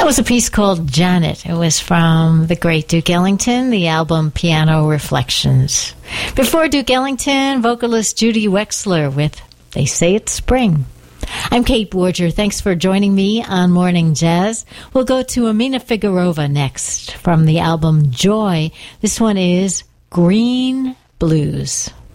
was a piece called Janet. It was from the great Duke Ellington, the album Piano Reflections. Before Duke Ellington, vocalist Judy Wexler with They Say It's Spring. I'm Kate Borger. Thanks for joining me on Morning Jazz. We'll go to Amina Figueroa next from the album Joy. This one is Green Blues.